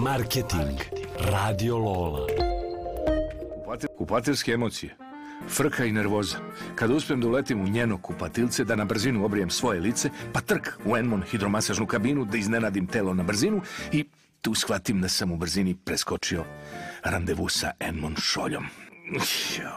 Marketing Radio Lola. Kupatilske emocije, frka i nervoza. Kada uspijem da uletim u njeno kupatilce, da na brzinu obrijem svoje lice, pa trk u Enmon hidromasažnu kabinu, da iznenadim telo na brzinu i tu shvatim da sam u brzini preskočio randevu sa Enmon šoljom.